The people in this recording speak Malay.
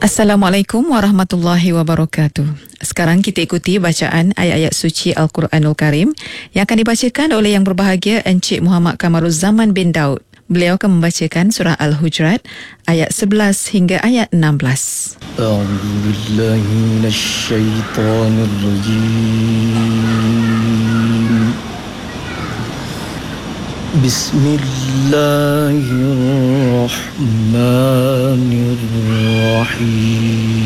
Assalamualaikum warahmatullahi wabarakatuh. Sekarang kita ikuti bacaan ayat-ayat suci Al-Quranul Karim yang akan dibacakan oleh Yang Berbahagia Encik Muhammad Kamaruzzaman bin Daud. Beliau akan membacakan surah Al-Hujurat ayat 11 hingga ayat 16. A'udzu billahi minasy syaithanir rajim. Bismillahirrahmanirrahim.